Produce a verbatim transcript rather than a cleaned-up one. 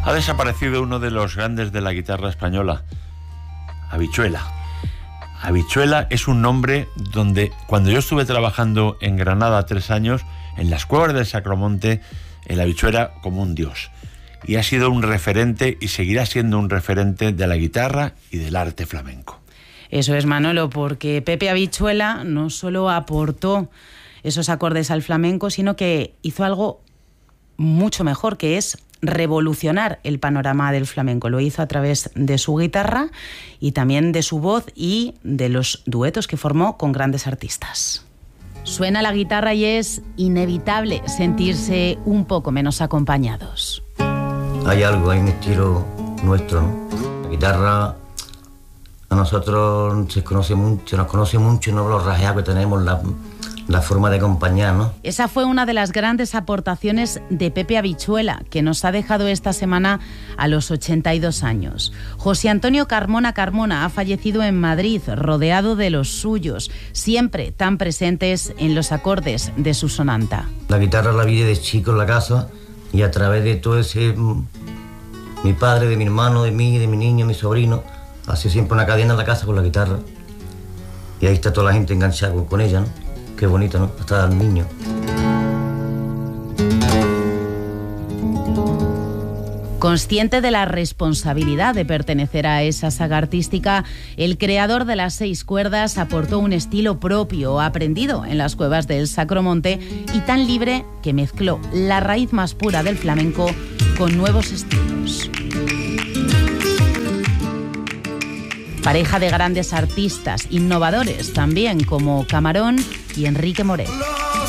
Ha desaparecido uno de los grandes de la guitarra española, Habichuela. Habichuela es un nombre donde, cuando yo estuve trabajando en Granada tres años, en las cuevas del Sacromonte, el Habichuela era como un dios. Y ha sido un referente y seguirá siendo un referente de la guitarra y del arte flamenco. Eso es, Manolo, porque Pepe Habichuela no solo aportó esos acordes al flamenco, sino que hizo algo mucho mejor, que es revolucionar el panorama del flamenco. Lo hizo a través de su guitarra y también de su voz y de los duetos que formó con grandes artistas. Suena la guitarra y es inevitable sentirse un poco menos acompañados. Hay algo, hay un estilo nuestro, ¿no? La guitarra a nosotros se conoce mucho, nos conoce mucho, ¿no? Los rasgueados que tenemos, la, la forma de acompañar, ¿no? Esa fue una de las grandes aportaciones de Pepe Habichuela, que nos ha dejado esta semana a los ochenta y dos años. José Antonio Carmona Carmona ha fallecido en Madrid, rodeado de los suyos, siempre tan presentes en los acordes de su sonanta. La guitarra la vi de chico en la casa y a través de todo ese... mi padre, de mi hermano, de mí, de mi niño, mi sobrino, hacía siempre una cadena en la casa con la guitarra. Y ahí está toda la gente enganchada con, con ella, ¿no? Qué bonita, ¿no? Hasta el niño. Consciente de la responsabilidad de pertenecer a esa saga artística, el creador de las seis cuerdas aportó un estilo propio, aprendido en las cuevas del Sacromonte y tan libre que mezcló la raíz más pura del flamenco con nuevos estilos. Pareja de grandes artistas, innovadores también, como Camarón y Enrique Morel.